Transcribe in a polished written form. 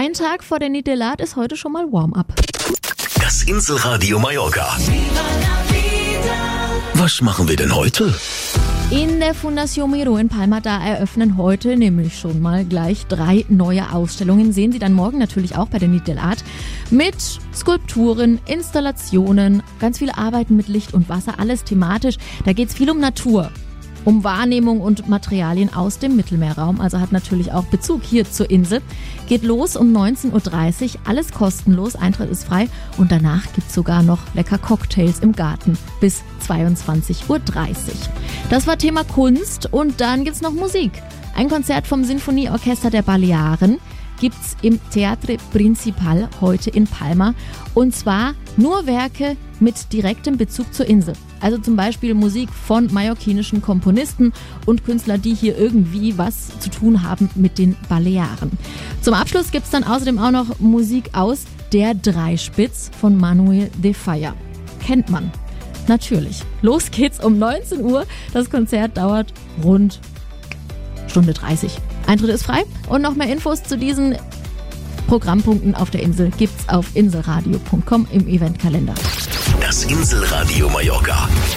Ein Tag vor der Nit de Lat ist heute schon mal Warm-up. Das Inselradio Mallorca. Was machen wir denn heute? In der Fundación Miró in Palma, da eröffnen heute nämlich schon mal gleich 3 neue Ausstellungen. Sehen Sie dann morgen natürlich auch bei der Nit de Lat. Mit Skulpturen, Installationen, ganz viele Arbeiten mit Licht und Wasser, alles thematisch. Da geht es viel um Natur, um Wahrnehmung und Materialien aus dem Mittelmeerraum. Also hat natürlich auch Bezug hier zur Insel. Geht los um 19.30 Uhr, alles kostenlos, Eintritt ist frei. Und danach gibt es sogar noch lecker Cocktails im Garten bis 22.30 Uhr. Das war Thema Kunst und dann gibt's noch Musik. Ein Konzert vom Sinfonieorchester der Balearen gibt's im Teatre Principal heute in Palma. Und zwar nur Werke mit direktem Bezug zur Insel. Also zum Beispiel Musik von mallorquinischen Komponisten und Künstler, die hier irgendwie was zu tun haben mit den Balearen. Zum Abschluss gibt's dann außerdem auch noch Musik aus Der Dreispitz von Manuel de Falla. Kennt man. Natürlich. Los geht's um 19 Uhr. Das Konzert dauert rund Stunde 30. Eintritt ist frei und noch mehr Infos zu diesen Programmpunkten auf der Insel gibt's auf inselradio.com im Eventkalender. Das Inselradio Mallorca.